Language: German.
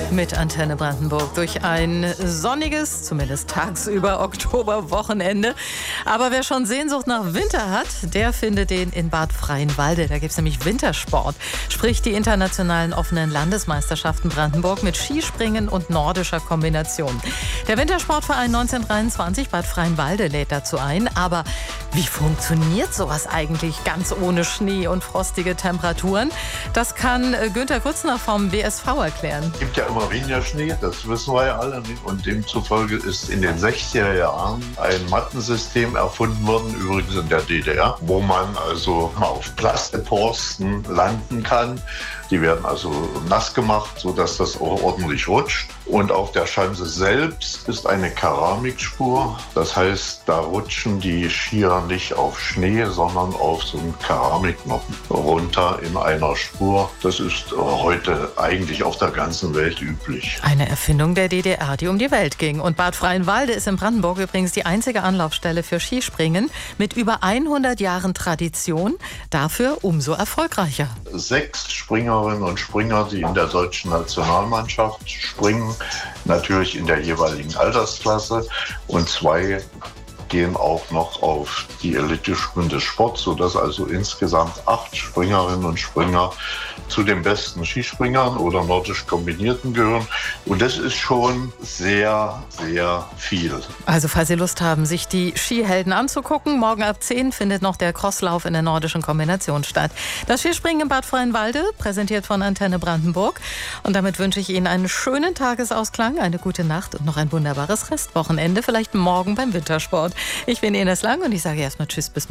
Mit Antenne Brandenburg durch ein sonniges, zumindest tagsüber, Oktoberwochenende. Aber wer schon Sehnsucht nach Winter hat, der findet den in Bad Freienwalde. Da gibt es nämlich Wintersport, sprich die internationalen offenen Landesmeisterschaften Brandenburg mit Skispringen und nordischer Kombination. Der Wintersportverein 1923 Bad Freienwalde lädt dazu ein. Aber wie funktioniert sowas eigentlich ganz ohne Schnee und frostige Temperaturen? Das kann Günther Grützner vom WSV erklären. Es gibt ja immer weniger Schnee, das wissen wir ja alle nicht. Und demzufolge ist in den 60er Jahren ein Mattensystem erfunden worden, übrigens in der DDR, wo man also auf Plastikborsten landen kann. Die werden also nass gemacht, sodass das auch ordentlich rutscht. Und auf der Schanze selbst ist eine Keramikspur. Das heißt, da rutschen die Skier nicht auf Schnee, sondern auf so einen Keramiknoppen runter in einer Spur. Das ist heute eigentlich auf der ganzen Welt üblich. Eine Erfindung der DDR, die um die Welt ging. Und Bad Freienwalde ist in Brandenburg übrigens die einzige Anlaufstelle für Skispringen mit über 100 Jahren Tradition. Dafür umso erfolgreicher. 6 Springerinnen und Springer, die in der deutschen Nationalmannschaft springen, natürlich in der jeweiligen Altersklasse, und 2 gehen auch noch auf die Elite-Schulen des Sports, sodass also insgesamt 8 Springerinnen und Springer zu den besten Skispringern oder nordisch Kombinierten gehören. Und das ist schon sehr, sehr viel. Also falls Sie Lust haben, sich die Skihelden anzugucken, morgen ab 10 findet noch der Crosslauf in der nordischen Kombination statt. Das Skispringen in Bad Freienwalde, präsentiert von Antenne Brandenburg. Und damit wünsche ich Ihnen einen schönen Tagesausklang, eine gute Nacht und noch ein wunderbares Restwochenende, vielleicht morgen beim Wintersport. Ich bin Ines Lang und ich sage erstmal Tschüss, bis morgen.